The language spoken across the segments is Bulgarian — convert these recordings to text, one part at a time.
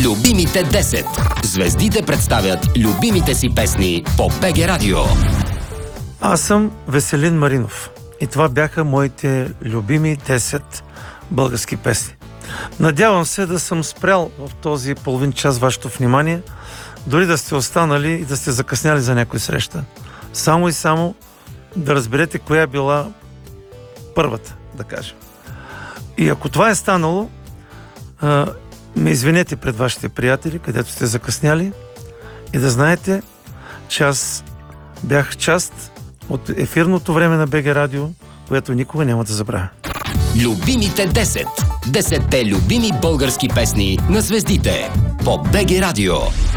Любимите 10. Звездите представят любимите си песни по БГ Радио. Аз съм Веселин Маринов и това бяха моите любими 10 български песни. Надявам се да съм спрял в този половин час вашето внимание, дори да сте останали и да сте закъсняли за някой среща. Само и само да разберете коя е била първата, да кажем. И ако това е станало, ме извинете пред вашите приятели, където сте закъсняли, и да знаете, че аз бях част от ефирното време на БГ Радио, което никога няма да забравя. Любимите 10. 10-те любими български песни на звездите по БГ Радио.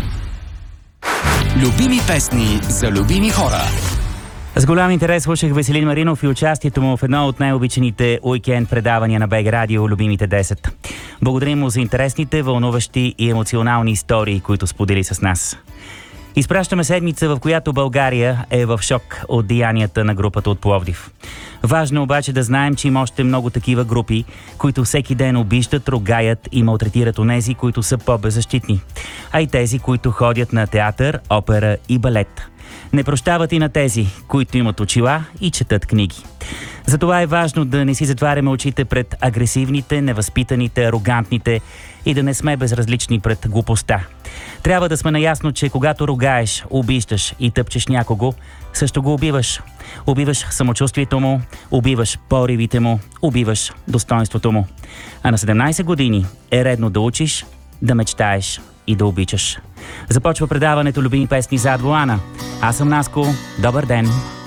Любими песни за любими хора. С голям интерес слушах Веселин Маринов и участието му в едно от най-обичаните уикенд предавания на БГ Радио Любимите 10. Благодарим му за интересните, вълнуващи и емоционални истории, които сподели с нас. Изпращаме седмица, в която България е в шок от деянията на групата от Пловдив. Важно обаче да знаем, че има още много такива групи, които всеки ден обиждат, ругаят и малтретират онези, които са по-беззащитни. А и тези, които ходят на театър, опера и балет. Не прощават и на тези, които имат очила и четат книги. Затова е важно да не си затваряме очите пред агресивните, невъзпитаните, арогантните и да не сме безразлични пред глупостта. Трябва да сме наясно, че когато ругаеш, обиждаш и тъпчеш някого, също го убиваш. Убиваш самочувствието му, убиваш поривите му, убиваш достоинството му. А на 17 години е редно да учиш, да мечтаеш и да обичаш. Започва предаването Любими песни за Адвоана. Аз съм Наско. Добър ден!